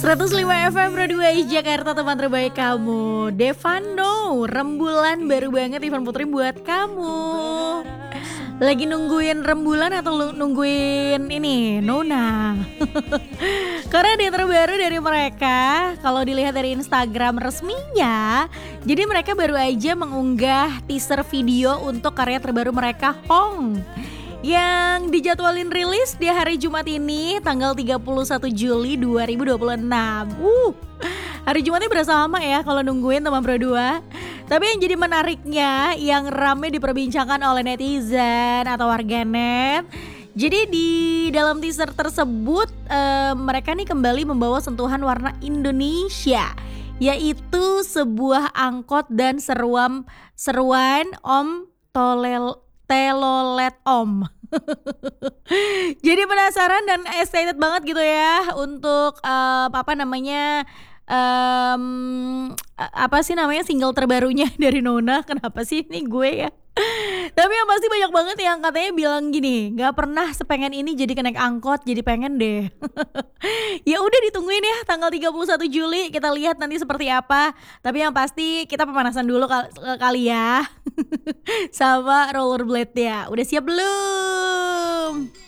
105 FM Pro 2 Jakarta, teman terbaik kamu. Devano, rembulan baru banget Ivan Putri buat kamu. Lagi nungguin rembulan atau nungguin ini Nona? Karena dia terbaru dari mereka, kalau dilihat dari Instagram resminya, jadi mereka baru aja mengunggah teaser video untuk karya terbaru mereka, Hong, yang dijadwalin rilis di hari Jumat ini tanggal 31 Juli 2026. Hari Jumatnya berasa lama ya kalau nungguin teman Pro 2. Tapi yang jadi menariknya, yang rame diperbincangkan oleh netizen atau warganet, jadi di dalam teaser tersebut mereka nih kembali membawa sentuhan warna Indonesia, yaitu sebuah angkot dan seruan Om Telolet Om. Jadi penasaran dan excited banget gitu ya untuk apa sih namanya single terbarunya dari Nona. Kenapa sih ini gue ya? Tapi yang pasti banyak banget yang katanya bilang gini, gak pernah sepengen ini jadi naik angkot, jadi pengen deh. Ya udah ditungguin ya tanggal 31 Juli, kita lihat nanti seperti apa. Tapi yang pasti kita pemanasan dulu kali ya. Sama rollerblade ya. Udah siap belum?